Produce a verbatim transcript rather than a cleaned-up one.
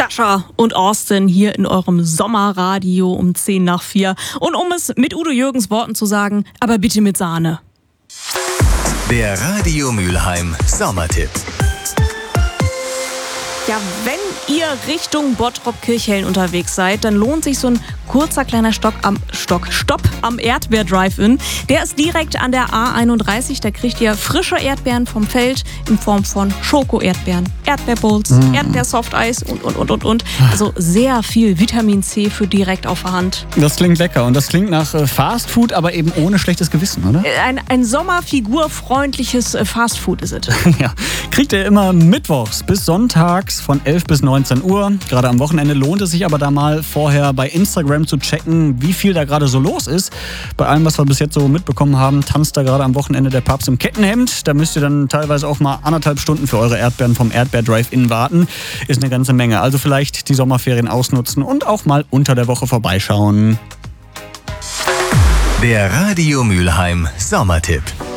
Sascha und Austin hier in eurem Sommerradio um zehn nach vier. Und um es mit Udo Jürgens Worten zu sagen, aber bitte mit Sahne. Der Radio Mülheim Sommertipp. Ja, wenn ihr Richtung Bottrop-Kirchhellen unterwegs seid, dann lohnt sich so ein kurzer kleiner Stock am Stock, Stopp am Erdbeer-Drive-In. Der ist direkt an der A einunddreißig. Da kriegt ihr frische Erdbeeren vom Feld in Form von Schoko-Erdbeeren, Erdbeerbowls, mm. Erdbeer-Softeis und, und, und, und, und. Also sehr viel Vitamin C für direkt auf der Hand. Das klingt lecker und das klingt nach Fast Food, aber eben ohne schlechtes Gewissen, oder? Ein, ein sommerfigurfreundliches Fast Food ist es. Ja, kriegt ihr immer mittwochs bis sonntags von elf bis neunzehn Uhr. Gerade am Wochenende lohnt es sich aber da mal vorher bei Instagram zu checken, wie viel da gerade so los ist. Bei allem, was wir bis jetzt so mitbekommen haben, tanzt da gerade am Wochenende der Papst im Kettenhemd. Da müsst ihr dann teilweise auch mal anderthalb Stunden für eure Erdbeeren vom Erdbeer-Drive-In warten. Ist eine ganze Menge. Also vielleicht die Sommerferien ausnutzen und auch mal unter der Woche vorbeischauen. Der Radio Mülheim Sommertipp.